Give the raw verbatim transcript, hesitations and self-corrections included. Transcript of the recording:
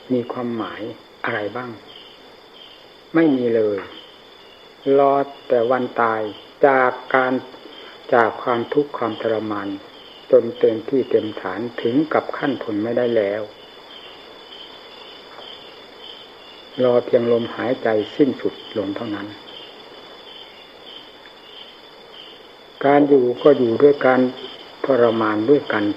มีความหมายอะไรบ้างไม่มีเลยรอแต่วันตายจากการจากความทุกข์ความทรมานจนเต็มที่เต็มฐานถึงกับขั้นทนไม่ได้แล้วรอเพียงลมหายใจสิ้นสุดลงเท่านั้นการอยู่ก็อยู่ด้วยการทรมานด้วยกัน